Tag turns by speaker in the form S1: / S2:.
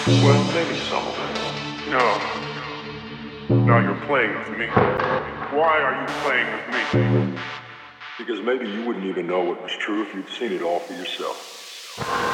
S1: Well, maybe some of it. No. Now you're playing with me. Why are you playing with me? Because maybe you wouldn't even know what was true if you'd seen it all for yourself.